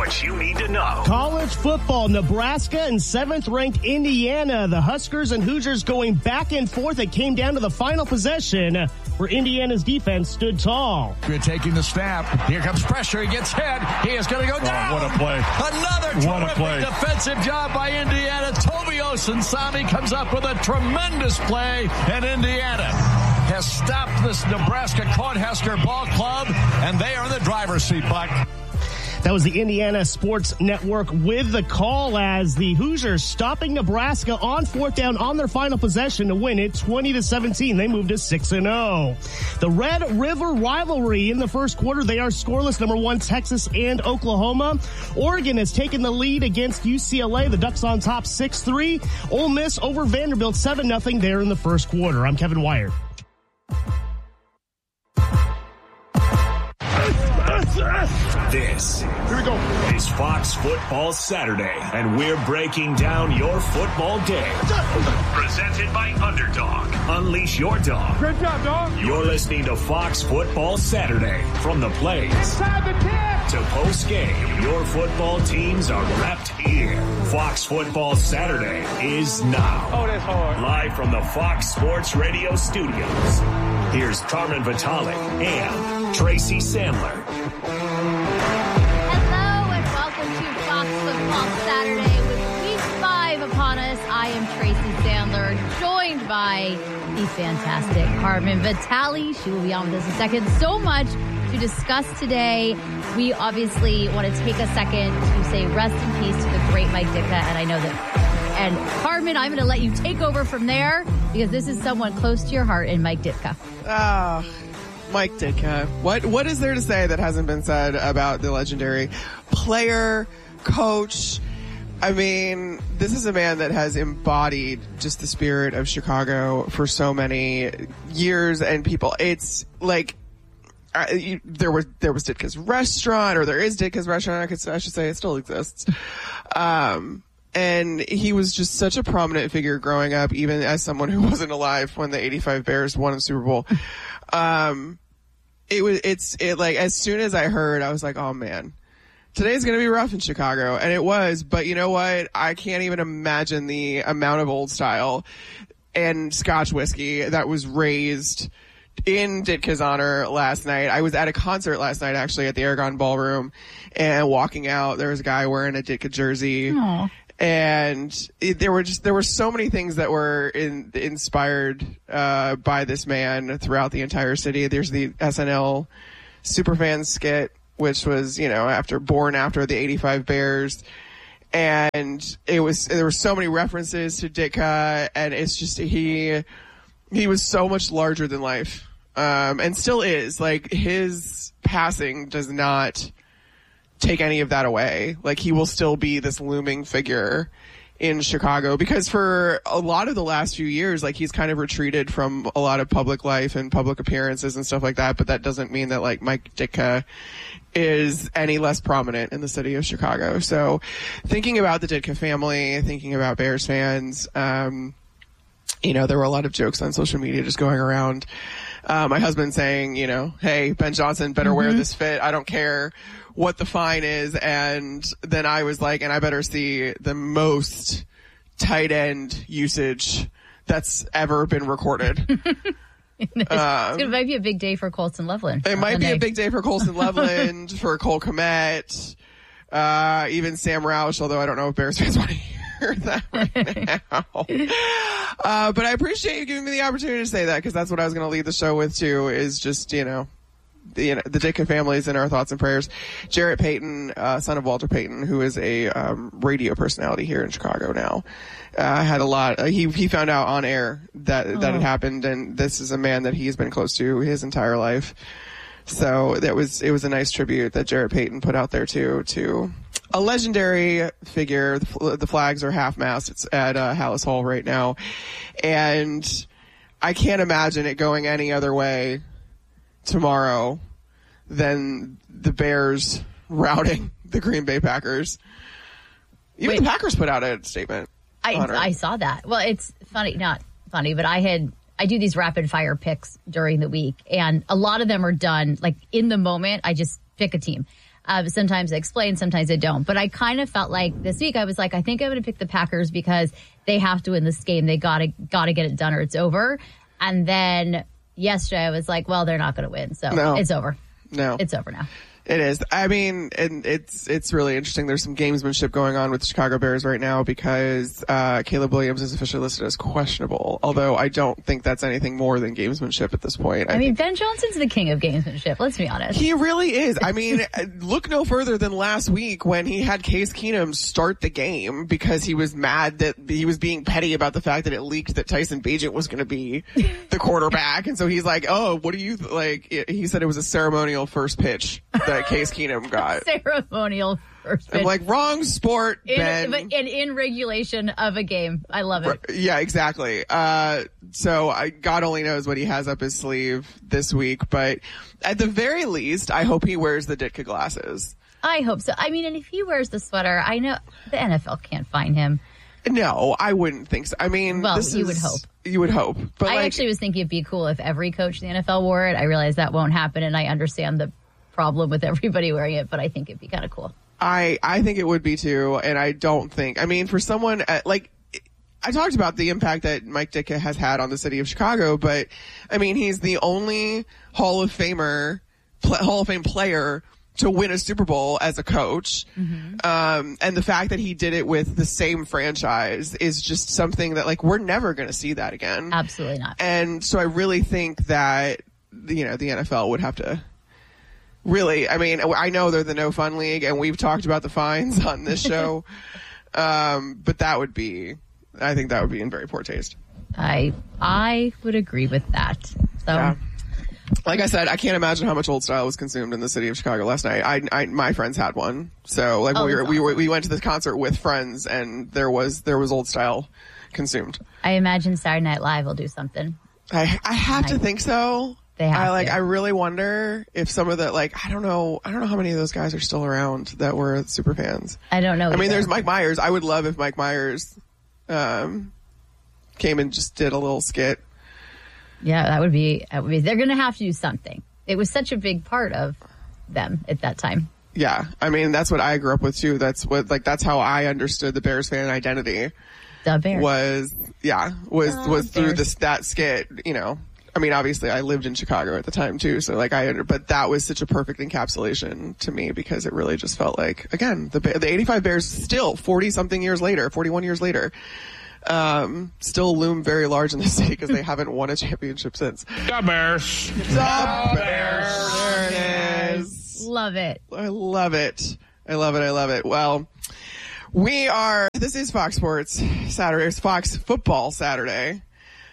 sports you need to know. College football, Nebraska and 7th-ranked Indiana. The Huskers and Hoosiers going back and forth. It came down to the final possession where Indiana's defense stood tall. Good taking the snap. Here comes pressure. He gets hit. He is going to go down. What a play. Another terrific defensive job by Indiana. Toby Osunsami comes up with a tremendous play, and Indiana has stopped this Nebraska Cornhusker ball club, and they are in the driver's seat, Buck. That was the Indiana Sports Network with the call as the Hoosiers stopping Nebraska on 4th down on their final possession to win it 20-17. They moved to 6-0. The Red River rivalry in the first quarter. They are scoreless. Number 1, Texas and Oklahoma. Oregon has taken the lead against UCLA. The Ducks on top 6-3. Ole Miss over Vanderbilt 7-0 there in the first quarter. I'm Kevin Wire. This is Fox Football Saturday, and we're breaking down your football day. Presented by Underdog. Unleash your dog. Great job, dog. You're listening to Fox Football Saturday. From the plays to post-game, your football teams are wrapped here. Fox Football Saturday is now. Oh, that's hard. Live from the Fox Sports Radio studios. Here's Carmen Vitale and Tracy Sandler. Hello and welcome to Fox Football Saturday with Week 5 upon us. I am Tracy Sandler, joined by the fantastic Carmen Vitale. She will be on with us in a second. So much to discuss today. We obviously want to take a second to say rest in peace to the great Mike Ditka, and I know that. And Carmen, I'm going to let you take over from there because this is someone close to your heart in Mike Ditka. Mike Ditka. What is there to say that hasn't been said about the legendary player, coach? I mean, this is a man that has embodied just the spirit of Chicago for so many years and people. It's like there was Ditka's restaurant, or there is Ditka's restaurant. I should say it still exists. And he was just such a prominent figure growing up, even as someone who wasn't alive when the 85 Bears won the Super Bowl. Like, as soon as I heard, I was like, oh man, today's going to be rough in Chicago. And it was, but you know what? I can't even imagine the amount of old style and Scotch whiskey that was raised in Ditka's honor last night. I was at a concert last night, actually, at the Aragon Ballroom, and walking out, there was a guy wearing a Ditka jersey. Aww. And there were so many things that were inspired by this man throughout the entire city. There's the SNL Superfan skit, which was, born after the 85 Bears. And there were so many references to Ditka, and it's just, he was so much larger than life. And still is. Like, his passing does not take any of that away. Like, he will still be this looming figure in Chicago, because for a lot of the last few years, like, he's kind of retreated from a lot of public life and public appearances and stuff like that. But that doesn't mean that, like, Mike Ditka is any less prominent in the city of Chicago. So thinking about the Ditka family, thinking about Bears fans, there were a lot of jokes on social media just going around. My husband saying, hey, Ben Johnson better wear this fit. I don't care what the fine is. And then I was like, and I better see the most tight end usage that's ever been recorded. It might be a big day for Colson Loveland. It might be a big day for Colson Loveland, for Cole Kmet, even Sam Roush, although I don't know if Bears fans want to hear that right now. But I appreciate you giving me the opportunity to say that, because that's what I was going to lead the show with too, is just, the Ditka family is in our thoughts and prayers. Jarrett Payton, son of Walter Payton, who is a radio personality here in Chicago now, had a lot. He found out on air that it happened, and this is a man that he's been close to his entire life. So it was a nice tribute that Jarrett Payton put out there too, to a legendary figure. The flags are half-mast. It's at Hallis Hall right now, and I can't imagine it going any other way tomorrow than the Bears routing the Green Bay Packers. Even the Packers put out a statement. I saw that. Well, it's funny, not funny, but I do these rapid fire picks during the week, and a lot of them are done like in the moment. I just pick a team. Sometimes I explain, sometimes I don't. But I kind of felt like this week I was like, I think I'm going to pick the Packers because they have to win this game. They gotta get it done or it's over. And then yesterday I was like, well, they're not going to win, so it's over. No, it's over now. It is. I mean, and it's really interesting. There's some gamesmanship going on with the Chicago Bears right now because Caleb Williams is officially listed as questionable, although I don't think that's anything more than gamesmanship at this point. I mean, Ben Johnson's the king of gamesmanship, let's be honest. He really is. I mean, look no further than last week when he had Case Keenum start the game because he was mad that he was being petty about the fact that it leaked that Tyson Bagent was going to be the quarterback. And so he's like, oh, what do you like? He said it was a ceremonial first pitch that Case Keenum got. Ceremonial first pitch. I'm like, wrong sport, Ben. And in regulation of a game. I love it. Yeah, exactly. So God only knows what he has up his sleeve this week, but at the very least, I hope he wears the Ditka glasses. I hope so. I mean, and if he wears the sweater, I know the NFL can't find him. No, I wouldn't think so. I mean, well, you would hope. You would hope. But I actually was thinking it'd be cool if every coach in the NFL wore it. I realize that won't happen, and I understand the problem with everybody wearing it, but I think it'd be kind of cool. I think it would be too, and I don't think, I mean, for someone like, I talked about the impact that Mike Ditka has had on the city of Chicago, but I mean, he's the only Hall of Fame player to win a Super Bowl as a coach. Mm-hmm. And the fact that he did it with the same franchise is just something that, like, we're never going to see that again. Absolutely not. And so I really think that, you know, the NFL would have to really, I mean, I know they're the no fun league and we've talked about the fines on this show. But that would be, I think that would be in very poor taste. I would agree with that. So. Yeah. Like I said, I can't imagine how much Old Style was consumed in the city of Chicago last night. My friends had one, so like we went to this concert with friends, and there was Old Style consumed. I imagine Saturday Night Live will do something. I have to think so. They have to. I really wonder if some of the, like, I don't know how many of those guys are still around that were super fans. I don't know. I mean, there's Mike Myers. I would love if Mike Myers came and just did a little skit. Yeah, that would be. They're going to have to do something. It was such a big part of them at that time. Yeah, I mean, that's what I grew up with too. That's how I understood the Bears fan identity. The Bears was through that skit. You know, I mean, obviously, I lived in Chicago at the time too, so like but that was such a perfect encapsulation to me because it really just felt like, again, the '85 Bears still 41 years later. Still loom very large in the city because they haven't won a championship since. The Bears. The Bears. There it is. Love it. I love it. Well, this is Fox Sports Saturday. It's Fox Football Saturday.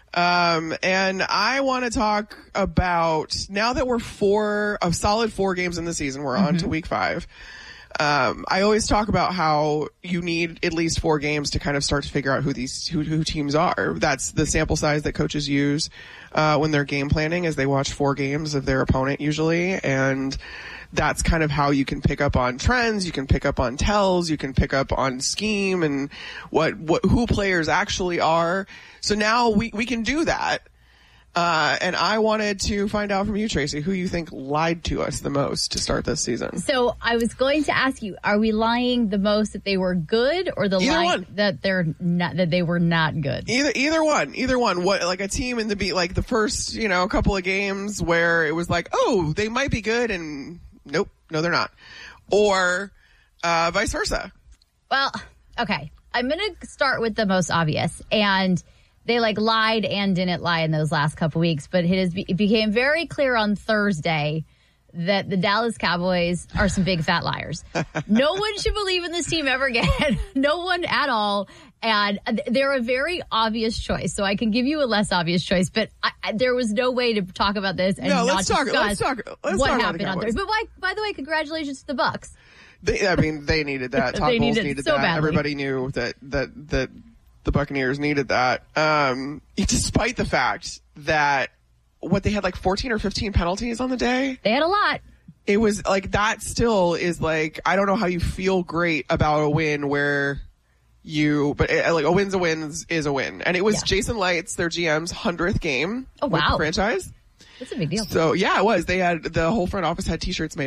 And I want to talk about, now that we're a solid 4 games in the season, we're on to week 5. I always talk about how you need at least 4 games to kind of start to figure out who teams are. That's the sample size that coaches use when they're game planning, as they watch 4 games of their opponent usually, and that's kind of how you can pick up on trends, you can pick up on tells, you can pick up on scheme and who players actually are. So now we can do that. And I wanted to find out from you, Tracy, who you think lied to us the most to start this season. So I was going to ask you, are we lying the most that they were good, or the lie that they were not good? Either one. What, like a team in the first, couple of games where it was like, oh, they might be good, and nope, no, they're not. Or vice versa. Well, okay. I'm going to start with the most obvious, and they lied and didn't lie in those last couple weeks, but it became very clear on Thursday that the Dallas Cowboys are some big fat liars. No one should believe in this team ever again. No one at all. And they're a very obvious choice. So I can give you a less obvious choice, but there was no way to talk about this and let's discuss what happened on Thursday. But by the way, congratulations to the Bucs. They needed that. Todd Bowles needed so that. Badly. Everybody knew that the Buccaneers needed that, despite the fact that they had 14 or 15 penalties on the day. They had a lot. It was that still is I don't know how you feel great about a win where but a win's a win is a win. And it was Jason Lights, their GM's 100th game with the franchise. That's a big deal. So yeah, it was. They had, the whole front office had t-shirts made up.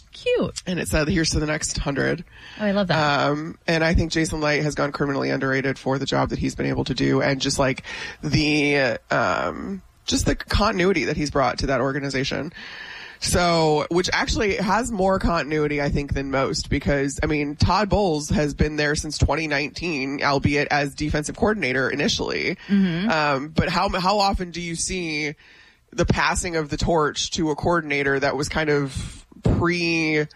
Cute. And it said, here's to the next 100. Oh, I love that. And I think Jason Licht has gone criminally underrated for the job that he's been able to do, and just like the continuity that he's brought to that organization. So, which actually has more continuity, I think, than most, because, I mean, Todd Bowles has been there since 2019, albeit as defensive coordinator initially. But how often do you see the passing of the torch to a coordinator that was kind of it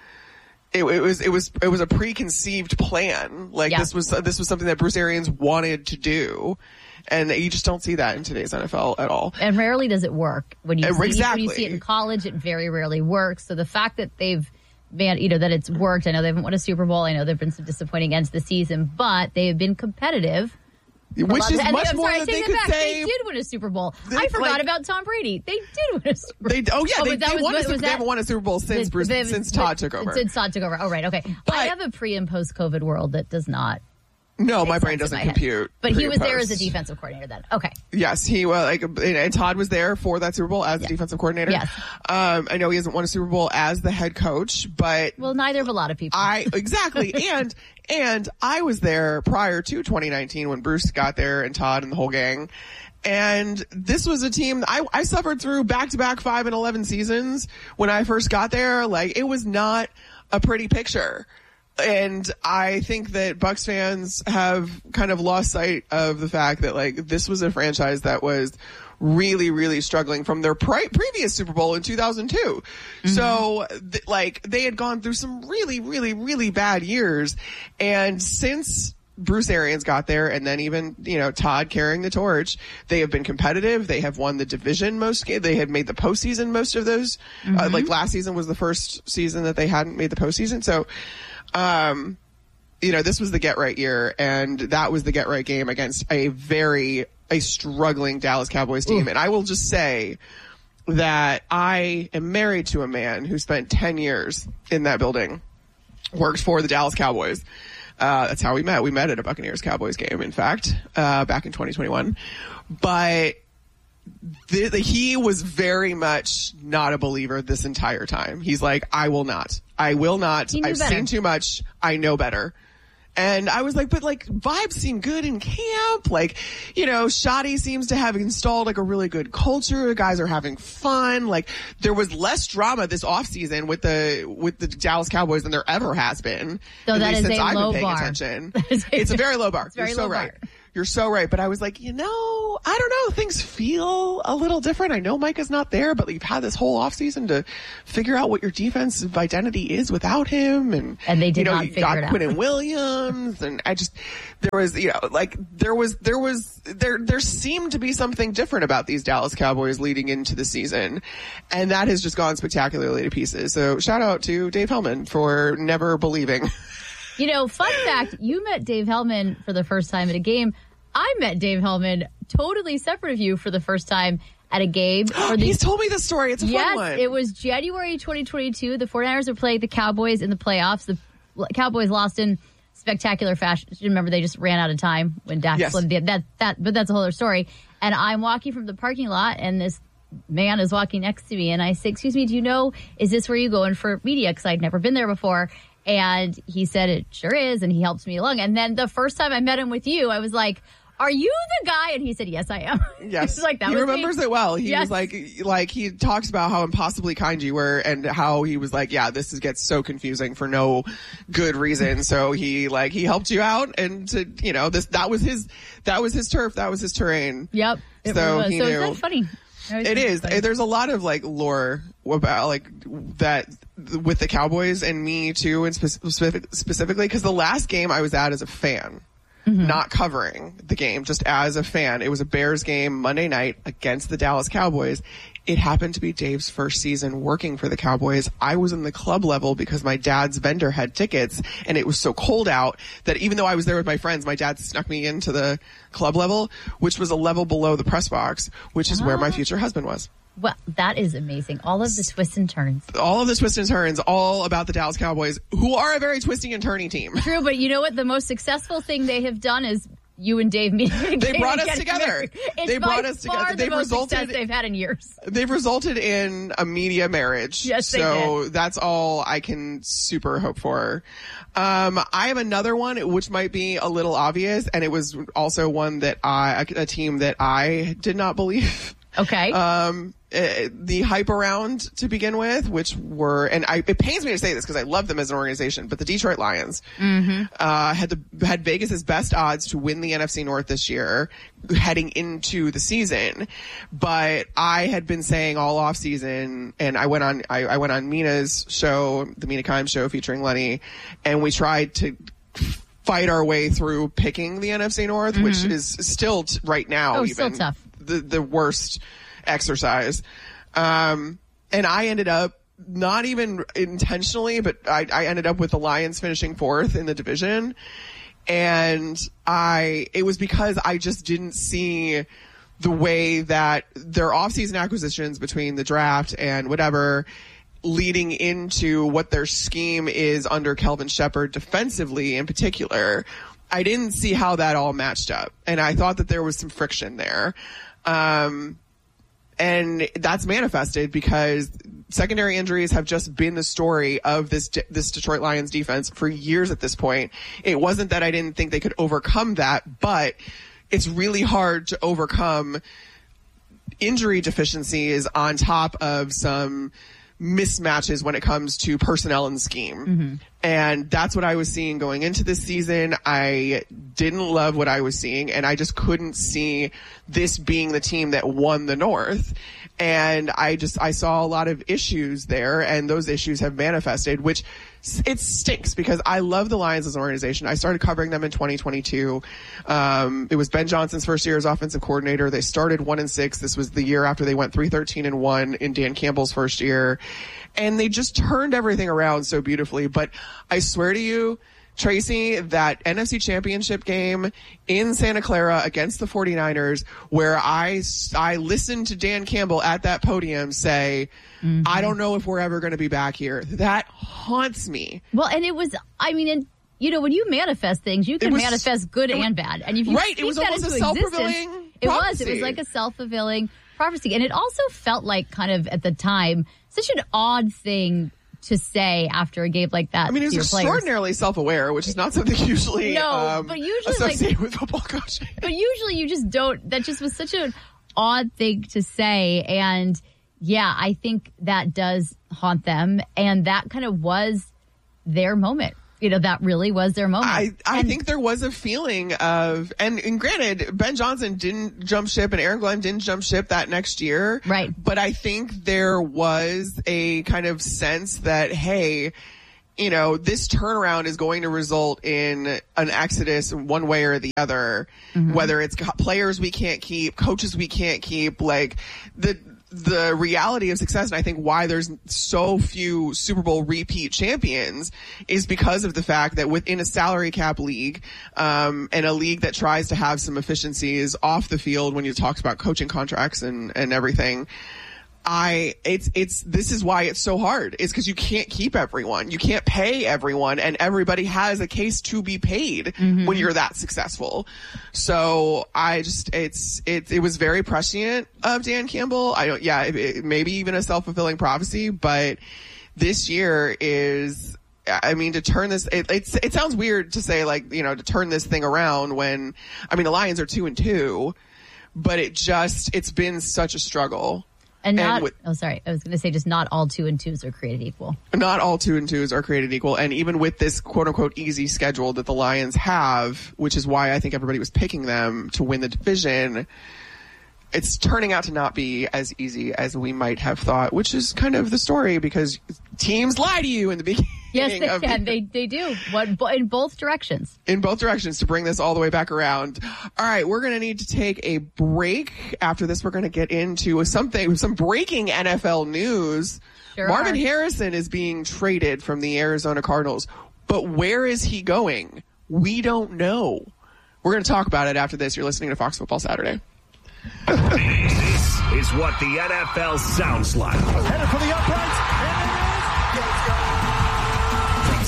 was a preconceived plan. Like, this was something that Bruce Arians wanted to do. And you just don't see that in today's NFL at all. And rarely does it work. When you Exactly. see it in college, it very rarely works. So the fact that that it's worked, I know they haven't won a Super Bowl. I know there have been some disappointing ends to the season, but they have been competitive. Which is much more than they could say. They did win a Super Bowl. I forgot about Tom Brady. They did win a Super Bowl. They haven't won a Super Bowl since Todd took over. Since Todd took over. Oh, right. Okay. But I have a pre and post COVID world that does not. No, my brain doesn't compute. But he was there as a defensive coordinator then. Okay. Yes, he was. And Todd was there for that Super Bowl as a defensive coordinator. Yes. I know he hasn't won a Super Bowl as the head coach, but neither of a lot of people. Exactly. and I was there prior to 2019 when Bruce got there and Todd and the whole gang. And this was a team I suffered through back-to-back 5-11 seasons when I first got there. Like, it was not a pretty picture. And I think that Bucs fans have kind of lost sight of the fact that, like, this was a franchise that was really, really struggling from their previous Super Bowl in 2002. So, they had gone through some really, really, really bad years. And since Bruce Arians got there, and then even, Todd carrying the torch, they have been competitive. They have won the division most games. They had made the postseason most of those. Like, last season was the first season that they hadn't made the postseason. So, this was the get-right year, and that was the get-right game against a struggling Dallas Cowboys team. And I will just say that I am married to a man who spent 10 years in that building, worked for the Dallas Cowboys. That's how we met. We met at a Buccaneers-Cowboys game, in fact, back in 2021. But he was very much not a believer this entire time. He's like, I will not. I've seen too much. I know better. And I was like, but like, vibes seem good in camp. Like, Shoddy seems to have installed like a really good culture. The guys are having fun. Like, there was less drama this offseason with the Dallas Cowboys than there ever has been. So that is since a I've low been paying bar. attention. It's a very low bar. You're so right. You're so right. But I was like, I don't know. Things feel a little different. I know Micah's not there, but you've had this whole offseason to figure out what your defensive identity is without him. And they did not figure it out. You got Quinnen Williams. And there seemed to be something different about these Dallas Cowboys leading into the season. And that has just gone spectacularly to pieces. So shout out to Dave Hellman for never believing. Fun fact, you met Dave Hellman for the first time at a game. I met Dave Hellman totally separate of you for the first time at a game. He's told me this story. It's a fun one. Yes, it was January 2022. The 49ers were playing the Cowboys in the playoffs. The Cowboys lost in spectacular fashion. Remember, they just ran out of time when Dak slimmed in. But that's a whole other story. And I'm walking from the parking lot, and this man is walking next to me, and I say, excuse me, is this where you go in for media? Because I'd never been there before. And he said, it sure is. And he helped me along. And then the first time I met him with you, I was like, are you the guy? And he said, yes, I am. Yes. He's like, that he was remembers me. It well. He was like he talks about how impossibly kind you were and how he was like, this gets so confusing for no good reason. So he helped you out, and that was his turf. That was his terrain. Yep. So he knew. Isn't that funny? It is. There's a lot of lore about that with the Cowboys and me too, and specifically because the last game I was at as a fan, not covering the game, just as a fan. It was a Bears game Monday night against the Dallas Cowboys. It happened to be Dave's first season working for the Cowboys. I was in the club level because my dad's vendor had tickets, and it was so cold out that even though I was there with my friends, my dad snuck me into the club level, which was a level below the press box, which is where my future husband was. Well, that is amazing. All of the twists and turns. All of the twists and turns, all about the Dallas Cowboys, who are a very twisting and turning team. True, but you know what? The most successful thing they have done is you and Dave meeting. They brought us together. They brought us together. They've resulted. They've had in years. They've resulted in a media marriage. Yes, they so did. That's all I can super hope for. I have another one which might be a little obvious, and it was also one that a team that I did not believe. Okay. The hype around to begin with, which were, and it pains me to say this because I love them as an organization, but the Detroit Lions had Vegas's best odds to win the NFC North this year, heading into the season. But I had been saying all off season, and I went on Mina's show, the Mina Kimes show featuring Lenny, and we tried to fight our way through picking the NFC North, which is still right now still tough. The worst exercise. And I ended up, not even intentionally, but I ended up with the Lions finishing 4th in the division. And it was because I just didn't see the way that their offseason acquisitions between the draft and whatever leading into what their scheme is under Kelvin Shepard defensively in particular. I didn't see how that all matched up. And I thought that there was some friction there. And that's manifested because secondary injuries have just been the story of this Detroit Lions defense for years at this point. It wasn't that I didn't think they could overcome that, but it's really hard to overcome injury deficiencies on top of some mismatches when it comes to personnel and scheme. And that's what I was seeing going into this season. I didn't love what I was seeing, and I just couldn't see this being the team that won the North. And I saw a lot of issues there, and those issues have manifested, which it stinks because I love the Lions as an organization. I started covering them in 2022. It was Ben Johnson's first year as offensive coordinator. They started 1-6. This was the year after they went 3-13-1 in Dan Campbell's first year. And they just turned everything around so beautifully. But I swear to you, Tracy, that NFC Championship game in Santa Clara against the 49ers, where I listened to Dan Campbell at that podium say, I don't know if we're ever going to be back here. That haunts me. Well, and it was, I mean, and you know, when you manifest things, you can manifest good and bad. And if you it was almost a self-fulfilling prophecy. It was like a self-fulfilling prophecy. And it also felt like kind of at the time such an odd thing to say after a game like that. I mean, it was extraordinarily self-aware, which is not something usually associated with football coaching. But usually you just don't. That just was such an odd thing to say. And yeah, I think that does haunt them. And that kind of was their moment. You know, that really was their moment. I think there was a feeling of, and granted, Ben Johnson didn't jump ship and Aaron Glenn didn't jump ship that next year. Right. But I think there was a kind of sense that, hey, you know, this turnaround is going to result in an exodus one way or the other, whether it's players we can't keep, coaches we can't keep, like the reality of success, and I think why there's so few Super Bowl repeat champions is because of the fact that within a salary cap league, and a league that tries to have some efficiencies off the field when you talk about coaching contracts and everything, this is why it's so hard. It's because you can't keep everyone. You can't pay everyone, and everybody has a case to be paid when you're that successful. So it was very prescient of Dan Campbell. Maybe even a self-fulfilling prophecy, but this year is, I mean, to turn this, it sounds weird to say, like, you know, to turn this thing around when, I mean, the Lions are 2-2, but it's been such a struggle. I was going to say just not all 2-2s are created equal. Not all 2-2s are created equal. And even with this quote unquote easy schedule that the Lions have, which is why I think everybody was picking them to win the division, it's turning out to not be as easy as we might have thought, which is kind of the story because teams lie to you in the beginning. Yes, they can. They do. In both directions. In both directions to bring this all the way back around. All right, we're going to need to take a break. After this, we're going to get into some breaking NFL news. Sure Marvin Harrison is being traded from the Arizona Cardinals. But where is he going? We don't know. We're going to talk about it after this. You're listening to Fox Football Saturday. This is what the NFL sounds like. Headed for the uprights. From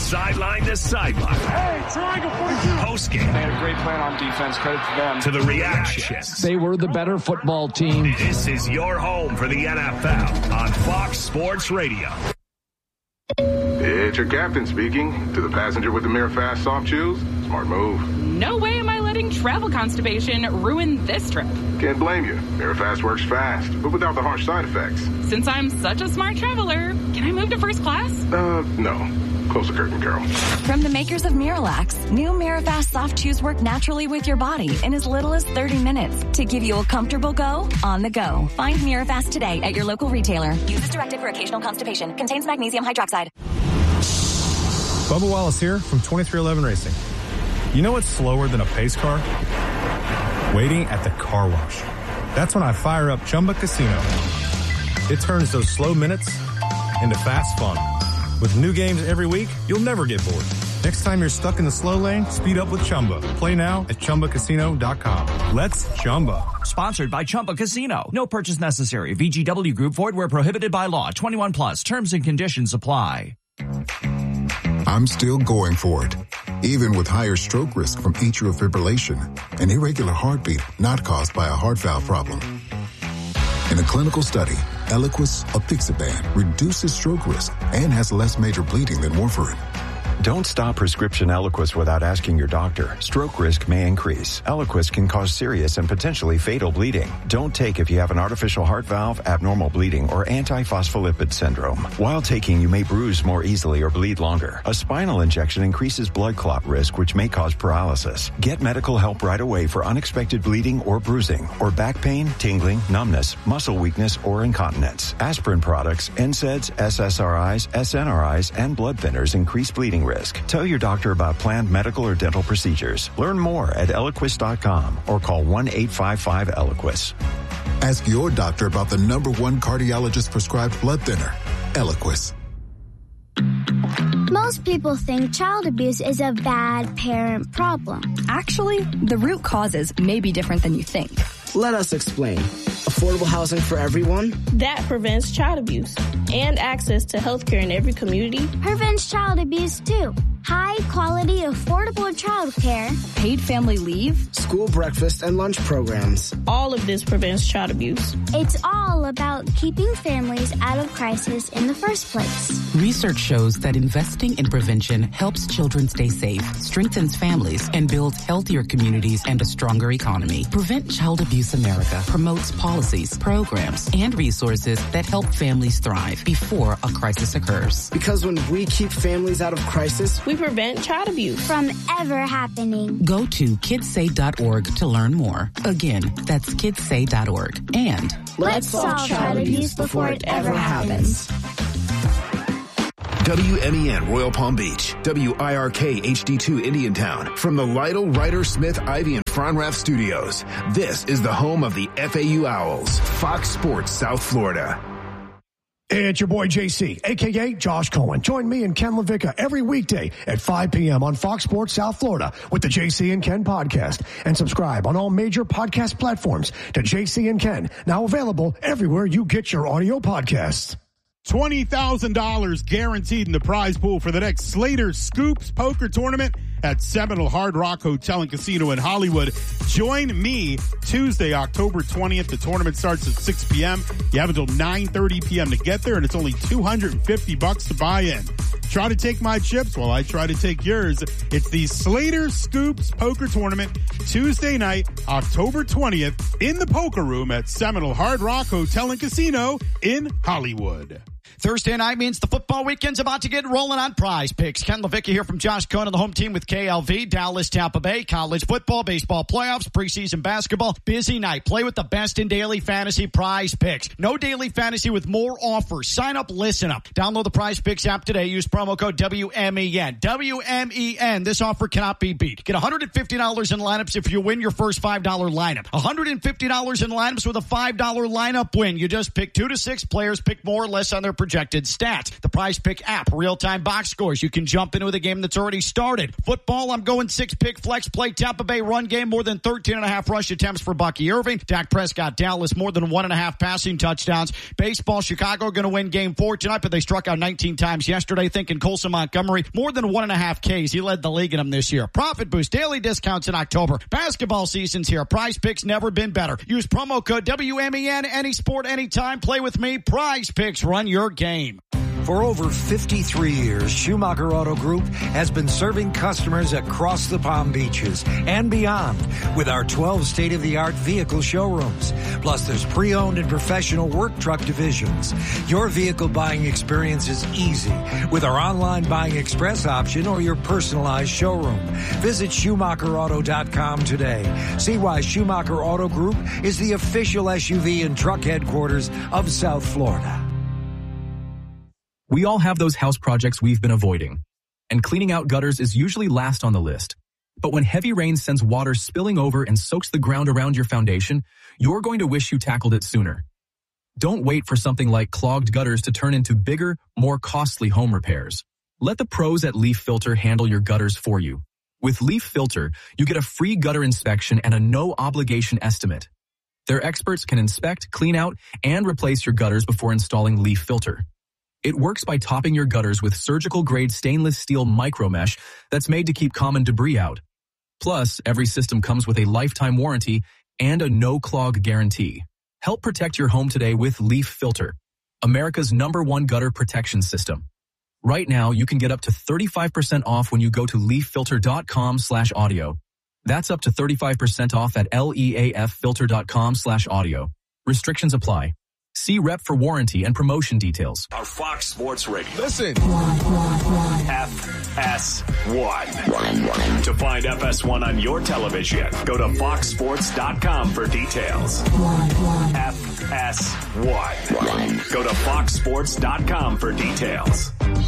sideline to sideline. Hey, triangle 42. Post-game. They had a great plan on defense. Credit to them. To the reactions. They were the better football team. This is your home for the NFL on Fox Sports Radio. It's your captain speaking. To the passenger with the Mirror Fast soft chews, smart move. No way am I letting travel constipation ruin this trip. Can't blame you. Mirror Fast works fast, but without the harsh side effects. Since I'm such a smart traveler, can I move to first class? No. Close the curtain, Carol. From the makers of Miralax, new Mirafast soft chews work naturally with your body in as little as 30 minutes to give you a comfortable go on the go. Find Mirafast today at your local retailer. Use as directed for occasional constipation. Contains magnesium hydroxide. Bubba Wallace here from 2311 Racing. You know what's slower than a pace car? Waiting at the car wash. That's when I fire up Chumba Casino. It turns those slow minutes into fast fun. With new games every week, you'll never get bored. Next time you're stuck in the slow lane, speed up with Chumba. Play now at ChumbaCasino.com. Let's Chumba. Sponsored by Chumba Casino. No purchase necessary. VGW Group. Void where prohibited by law. 21 plus. Terms and conditions apply. I'm still going for it. Even with higher stroke risk from atrial fibrillation, an irregular heartbeat not caused by a heart valve problem. In a clinical study, Eliquis apixaban reduces stroke risk and has less major bleeding than warfarin. Don't stop prescription Eliquis without asking your doctor. Stroke risk may increase. Eliquis can cause serious and potentially fatal bleeding. Don't take if you have an artificial heart valve, abnormal bleeding, or antiphospholipid syndrome. While taking, you may bruise more easily or bleed longer. A spinal injection increases blood clot risk, which may cause paralysis. Get medical help right away for unexpected bleeding or bruising, or back pain, tingling, numbness, muscle weakness, or incontinence. Aspirin products, NSAIDs, SSRIs, SNRIs, and blood thinners increase bleeding risk. Tell your doctor about planned medical or dental procedures. Learn more at Eliquis.com or call 1-855-ELIQUIS. Ask your doctor about the #1 cardiologist prescribed blood thinner, Eliquis. Most people think child abuse is a bad parent problem. Actually, the root causes may be different than you think. Let us explain. Affordable housing for everyone. That prevents child abuse. And access to healthcare in every community. Prevents child abuse too. High quality, affordable childcare. Paid family leave. School breakfast and lunch programs. All of this prevents child abuse. It's all about keeping families out of crisis in the first place. Research shows that investing in prevention helps children stay safe, strengthens families, and builds healthier communities and a stronger economy. Prevent Child Abuse America promotes policies, programs, and resources that help families thrive before a crisis occurs. Because when we keep families out of crisis, we prevent child abuse from ever happening. Go to kidssay.org to learn more. Again, that's kidssay.org. And let's solve child abuse before it ever happens. WMEN Royal Palm Beach, WIRK HD2 Indiantown. From the Lytle, Ryder, Smith, Ivy, and Fronrath Studios, this is the home of the FAU Owls, Fox Sports South Florida. Hey, it's your boy JC, a.k.a. Josh Cohen. Join me and Ken LaVicka every weekday at 5 p.m. on Fox Sports South Florida with the JC and Ken podcast. And subscribe on all major podcast platforms to JC and Ken, now available everywhere you get your audio podcasts. $20,000 guaranteed in the prize pool for the next Slater Scoops Poker Tournament at Seminole Hard Rock Hotel and Casino in Hollywood. Join me Tuesday, October 20th. The tournament starts at 6 p.m. You have until 9:30 p.m. to get there, and it's only $250 to buy in. Try to take my chips while I try to take yours. It's the Slater Scoops Poker Tournament, Tuesday night, October 20th, in the Poker Room at Seminole Hard Rock Hotel and Casino in Hollywood. Thursday night means the football weekend's about to get rolling on Prize Picks. Ken LaVicka here from Josh Cohen, the home team with KLV, Dallas, Tampa Bay, college football, baseball playoffs, preseason basketball. Busy night. Play with the best in daily fantasy Prize Picks. No daily fantasy with more offers. Sign up, listen up. Download the Prize Picks app today. Use promo code WMEN. WMEN. This offer cannot be beat. Get $150 in lineups if you win your first $5 lineup. $150 in lineups with a $5 lineup win. You just pick 2 to 6 players, pick more or less on their projected stats. The Prize Pick app, real-time box scores. You can jump into the game that's already started. Football, I'm going 6-pick flex play. Tampa Bay run game, more than 13.5 rush attempts for Bucky Irving. Dak Prescott, Dallas, more than 1.5 passing touchdowns. Baseball, Chicago going to win game 4 tonight, but they struck out 19 times yesterday. Thinking Colson Montgomery, more than 1.5 Ks. He led the league in them this year. Profit Boost, daily discounts in October. Basketball season's here. Prize Picks never been better. Use promo code WMEN, any sport, anytime. Play with me. Prize Picks, run your game. For over 53 years, Schumacher Auto Group has been serving customers across the Palm Beaches and beyond with our 12 state-of-the-art vehicle showrooms. Plus, there's pre-owned and professional work truck divisions. Your vehicle buying experience is easy with our online buying express option or your personalized showroom. Visit SchumacherAuto.com today. See why Schumacher Auto Group is the official SUV and truck headquarters of South Florida. We all have those house projects we've been avoiding, and cleaning out gutters is usually last on the list. But when heavy rain sends water spilling over and soaks the ground around your foundation, you're going to wish you tackled it sooner. Don't wait for something like clogged gutters to turn into bigger, more costly home repairs. Let the pros at Leaf Filter handle your gutters for you. With Leaf Filter, you get a free gutter inspection and a no-obligation estimate. Their experts can inspect, clean out, and replace your gutters before installing Leaf Filter. It works by topping your gutters with surgical-grade stainless steel micromesh that's made to keep common debris out. Plus, every system comes with a lifetime warranty and a no-clog guarantee. Help protect your home today with Leaf Filter, America's #1 gutter protection system. Right now, you can get up to 35% off when you go to leaffilter.com/audio. That's up to 35% off at leaffilter.com/audio. Restrictions apply. See Rep for warranty and promotion details. Our Fox Sports Radio. Listen. FS1. To find FS1 on your television, go to foxsports.com for details. FS1. Go to foxsports.com for details.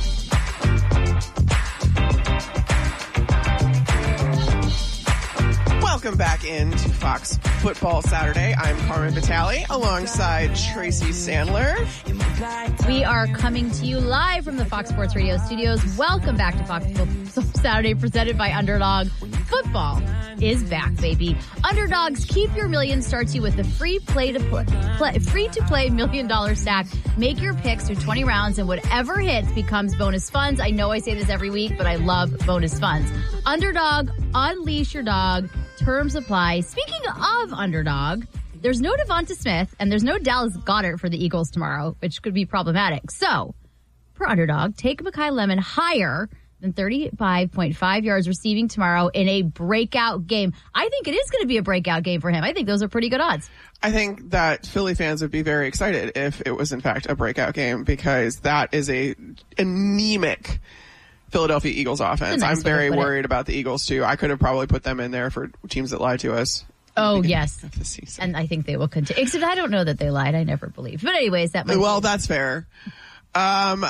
Welcome back into Fox Football Saturday. I'm Carmen Vitale alongside Tracy Sandler. We are coming to you live from the Fox Sports Radio studios. Welcome back to Fox Football Saturday, presented by Underdog. Football is back, baby. Underdogs Keep Your Million starts you with the free to play $1 million stack. Make your picks through 20 rounds, and whatever hits becomes bonus funds. I know I say this every week, but I love bonus funds. Underdog, unleash your dog. Terms apply. Speaking of Underdog, there's no Devonta Smith and there's no Dallas Goedert for the Eagles tomorrow, which could be problematic. So, for Underdog, take Mekhi Lemon higher than 35.5 yards receiving tomorrow in a breakout game. I think it is going to be a breakout game for him. I think those are pretty good odds. I think that Philly fans would be very excited if it was, in fact, a breakout game, because that is a anemic Philadelphia Eagles offense. I'm very worried about the Eagles, too. I could have probably put them in there for teams that lie to us. Oh, yes. And I think they will continue. Except I don't know that they lied. I never believed. But anyways, that might Well, that's fair. A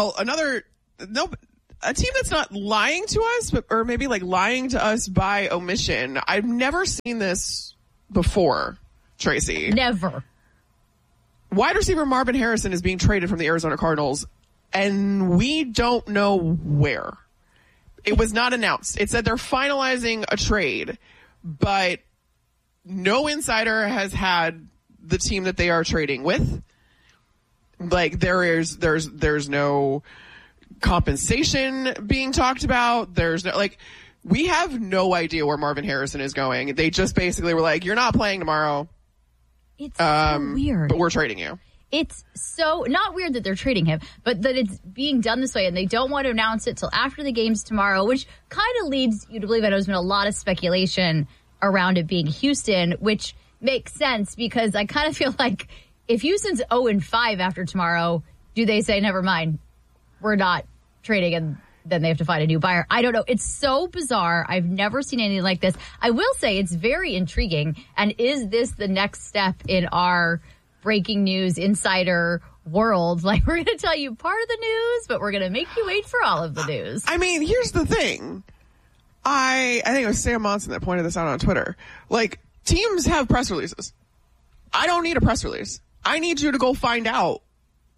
team that's not lying to us, or maybe like lying to us by omission. I've never seen this before, Tracy. Never. Wide receiver Marvin Harrison is being traded from the Arizona Cardinals, and we don't know where. It was not announced. It said they're finalizing a trade, but no insider has had the team that they are trading with. Like, there's no compensation being talked about. There's no, we have no idea where Marvin Harrison is going. They just basically were like, you're not playing tomorrow. It's so weird. But we're trading you. It's so not weird that they're trading him, but that it's being done this way, and they don't want to announce it till after the games tomorrow, which kind of leads you to believe that there's been a lot of speculation around it being Houston, which makes sense because I kind of feel like if Houston's 0-5 after tomorrow, do they say, never mind, we're not trading, and then they have to find a new buyer? I don't know. It's so bizarre. I've never seen anything like this. I will say it's very intriguing. And is this the next step in our breaking news insider world? Like, we're going to tell you part of the news, but we're going to make you wait for all of the news. I mean, here's the thing. I think it was Sam Monson that pointed this out on Twitter. Like, teams have press releases. I don't need a press release. I need you to go find out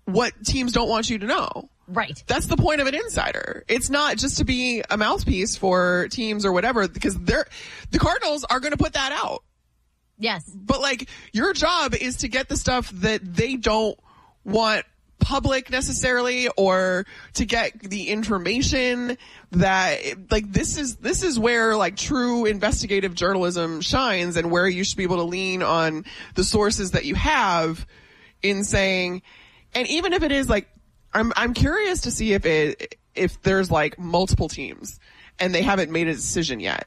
what teams don't want you to know. Right. That's the point of an insider. It's not just to be a mouthpiece for teams or whatever, because the Cardinals are going to put that out. Yes. But like, your job is to get the stuff that they don't want public necessarily, or to get the information that, like, this is where like true investigative journalism shines, and where you should be able to lean on the sources that you have in saying, and even if it is like, I'm curious to see if there's like multiple teams and they haven't made a decision yet.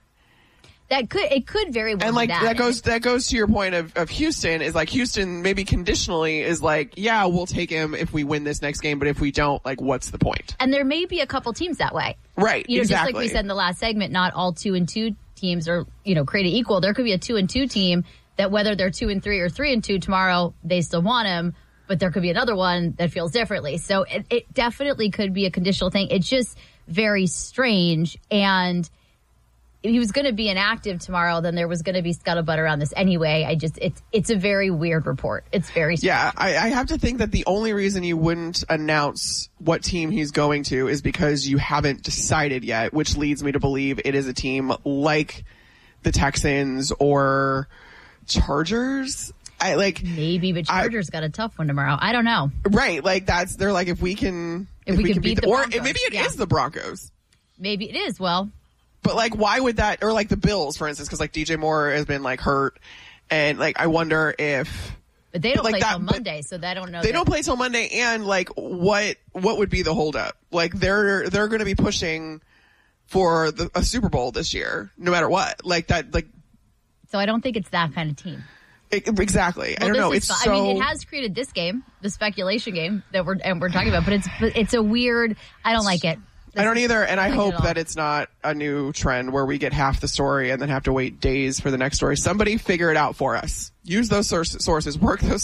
It could very well. And like be that goes to your point of Houston, is like, Houston maybe conditionally is like, yeah, we'll take him if we win this next game, but if we don't, like, what's the point? And there may be a couple teams that way. Right. Exactly. Just like we said in the last segment, not all 2-2 teams are, created equal. There could be a 2-2 team that, whether they're 2-3 or 3-2 tomorrow, they still want him, but there could be another one that feels differently. So it definitely could be a conditional thing. It's just very strange. And if he was going to be inactive tomorrow, then there was going to be scuttlebutt around this anyway. It's a very weird report. It's very strange. Yeah, I have to think that the only reason you wouldn't announce what team he's going to is because you haven't decided yet, which leads me to believe it is a team like the Texans or Chargers. Maybe, but Chargers got a tough one tomorrow. I don't know. Right, like they're like, if we can beat the Broncos, or maybe it is the Broncos. Maybe it is. Well. But like, why would that, or like the Bills, for instance, because like DJ Moore has been like hurt, and like I wonder if. But they don't play till Monday, so I don't know. They don't play till Monday, and like, what would be the holdup? Like, they're going to be pushing for a Super Bowl this year, no matter what. Like that, like. So I don't think it's that kind of team. Exactly. Well, I don't know. It's so. I mean, it has created this game, the speculation game that we're talking about, but it's a weird. I don't like it. I don't either, and I hope that it's not a new trend where we get half the story and then have to wait days for the next story. Somebody figure it out for us. Use those sources. Work those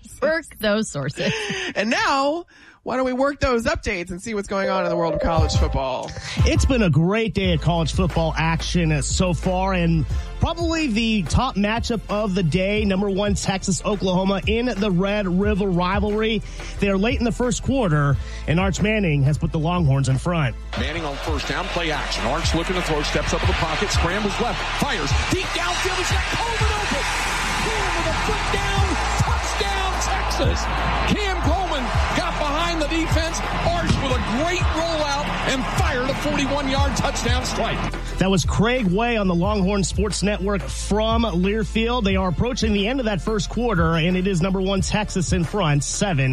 sources. And now, why don't we work those updates and see what's going on in the world of college football? It's been a great day of college football action so far, and probably the top matchup of the day, number 1 Texas, Oklahoma in the Red River rivalry. They're late in the first quarter, and Arch Manning has put the Longhorns in front. Manning on first down, play action. Arch looking to throw, steps up in the pocket, scrambles left, fires deep downfield. He's got Coleman open. Cam with a foot down, touchdown Texas. Cam Coleman got behind the defense. Arch with a great rollout and fired a 41-yard touchdown strike. That was Craig Way on the Longhorn Sports Network from Learfield. They are approaching the end of that first quarter, and it is number 1 Texas in front,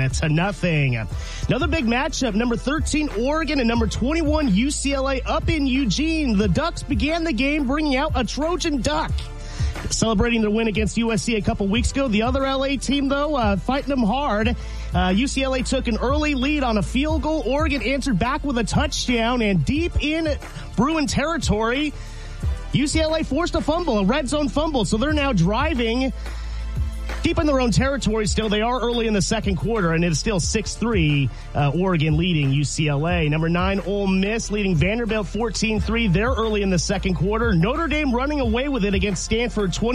7-0. Another big matchup, number 13 Oregon and number 21 UCLA up in Eugene. The Ducks began the game bringing out a Trojan duck, celebrating their win against USC a couple weeks ago. The other LA team, though, fighting them hard. UCLA took an early lead on a field goal. Oregon answered back with a touchdown, and deep in Bruin territory, UCLA forced a fumble, a red zone fumble. So they're now driving deep in their own territory still. They are early in the second quarter, and it's still 6-3, Oregon leading UCLA. Number 9, Ole Miss leading Vanderbilt 14-3. They're early in the second quarter. Notre Dame running away with it against Stanford 20.